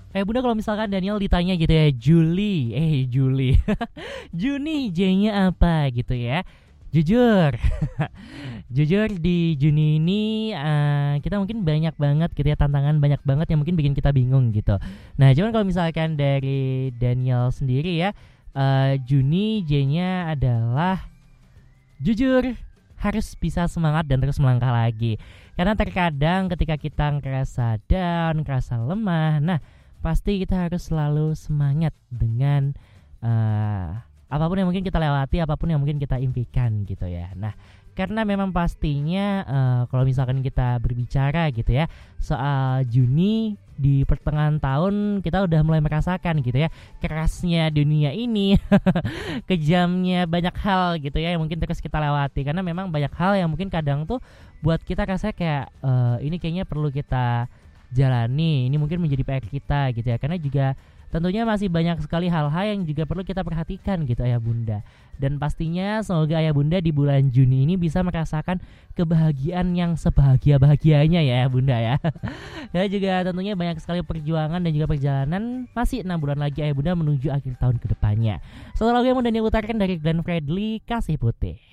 Bunda, kalau misalkan Daniel ditanya gitu ya, Juli Juni J-nya apa gitu ya. Jujur, jujur di Juni ini kita mungkin banyak banget gitu ya, tantangan banyak banget yang mungkin bikin kita bingung gitu. Nah, cuman kalau misalkan dari Daniel sendiri ya, Juni J-nya adalah jujur, harus bisa semangat dan terus melangkah lagi. Karena terkadang ketika kita ngerasa down, ngerasa lemah, nah pasti kita harus selalu semangat dengan apapun yang mungkin kita lewati, apapun yang mungkin kita impikan gitu ya. Nah, karena memang pastinya kalau misalkan kita berbicara gitu ya soal Juni, di pertengahan tahun kita udah mulai merasakan gitu ya kerasnya dunia ini, kejamnya banyak hal gitu ya yang mungkin terus kita lewati, karena memang banyak hal yang mungkin kadang tuh buat kita rasanya kayak ini kayaknya perlu kita jalani, ini mungkin menjadi PR kita gitu ya, karena juga tentunya masih banyak sekali hal-hal yang juga perlu kita perhatikan gitu ayah bunda. Dan pastinya semoga ayah bunda di bulan Juni ini bisa merasakan kebahagiaan yang sebahagia-bahagianya ya ayah bunda ya. Ya juga tentunya banyak sekali perjuangan dan juga perjalanan, masih 6 bulan lagi ayah bunda menuju akhir tahun kedepannya. Satu lagu yang mau Daniel putarkan dari Glenn Fredly, Kasih Putih.